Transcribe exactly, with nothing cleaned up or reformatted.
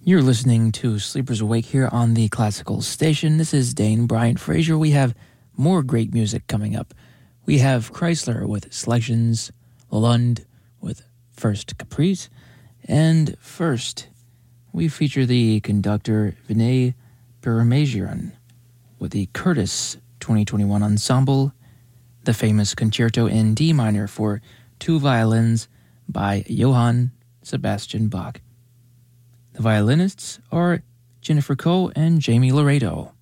You're listening to Sleepers Awake here on the Classical Station. This is Dane Bryant Frazier. We have more great music coming up. We have Chrysler with Selections, Lalonde with First Caprice, and first we feature the conductor Vinay Paramagiran with the Curtis twenty twenty-one Ensemble, the famous Concerto in D minor for two violins by Johann Sebastian Bach. The violinists are Jennifer Coe and Jamie Laredo.